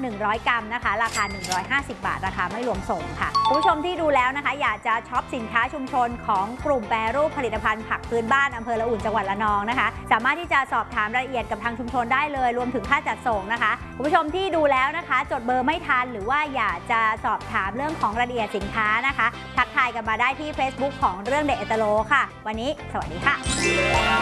100 กรัมนะคะราคา150 บาทราคาไม่รวมส่งค่ะคุณผู้ชมที่ดูแล้วนะคะอยากจะช็อปสินค้าชุมชนของกลุ่มแปรรูปผลิตภัณฑ์ผักพื้นบ้านอำเภอละอุ่นจังหวัดระนองนะคะสามารถที่จะสอบถามรายละเอียดกับทางชุมชนได้เลยรวมถึงค่าจัดส่งนะคะคุณผู้ชมที่ดูแล้วนะคะจดเบอร์ไม่ทันหรือว่าอยากจะสอบถามเรื่องของรายละเอียดสินค้านะคะทักทายกันมาได้ที่ Facebook ของเรื่องเด็ดเอตโลค่ะวันนี้สวัสดีค่ะ